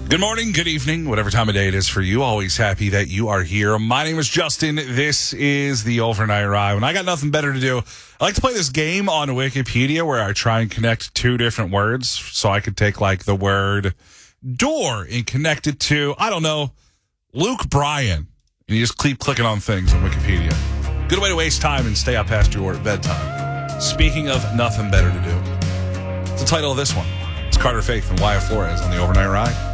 Good morning, good evening, whatever time of day it is for you. Always happy that you are here. My name is Justin. This is the Overnight Ride. When I got nothing better to do, I like to play this game on Wikipedia where I try and connect two different words. So I could take like the word door and connect it to, I don't know, Luke Bryan. And you just keep clicking on things on Wikipedia. Good way to waste time and stay up past your bedtime. Speaking of nothing better to do, it's the title of this one. It's Carter Faith and Wyatt Flores on the Overnight Ride.